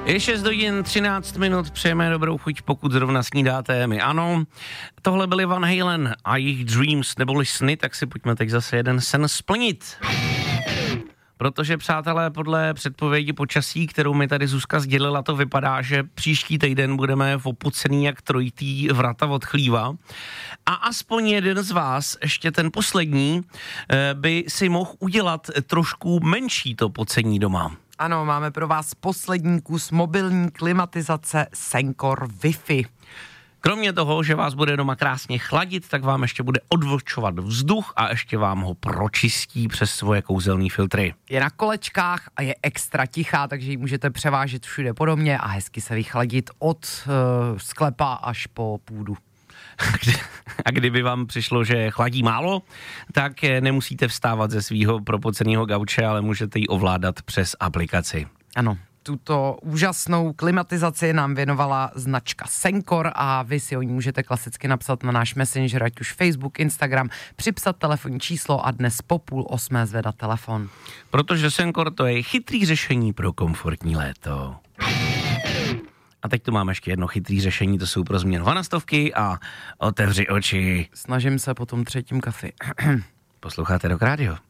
Je 6 hodin 13 minut, přejeme dobrou chuť, pokud zrovna snídáte, my ano. Tohle byli Van Halen a jejich Dreams neboli sny, tak si pojďme teď zase jeden sen splnit. Protože, přátelé, podle předpovědi počasí, kterou mi tady Zuzka sdělila, to vypadá, že příští týden budeme opocený jak trojitý vrata od chlíva. A aspoň jeden z vás, ještě ten poslední, by si mohl udělat trošku menší to pocení doma. Ano, máme pro vás poslední kus mobilní klimatizace Sencor Wi-Fi. Kromě toho, že vás bude doma krásně chladit, tak vám ještě bude odvlhčovat vzduch a ještě vám ho pročistí přes svoje kouzelný filtry. Je na kolečkách a je extra tichá, takže ji můžete převážet všude po domě a hezky se vychladit od sklepa až po půdu. A kdyby vám přišlo, že chladí málo, tak nemusíte vstávat ze svýho propoceného gauče, ale můžete ji ovládat přes aplikaci. Ano. Tuto úžasnou klimatizaci nám věnovala značka Sencor a vy si o ní můžete klasicky napsat na náš Messenger, ať už Facebook, Instagram, připsat telefonní číslo a dnes po 7:30 zvedat telefon. Protože Sencor to je chytrý řešení pro komfortní léto. A teď tu máme ještě jedno chytrý řešení, to jsou pro změnu vanastovky a otevři oči. Snažím se po tom třetím kafi. Posloucháte Rock Radio.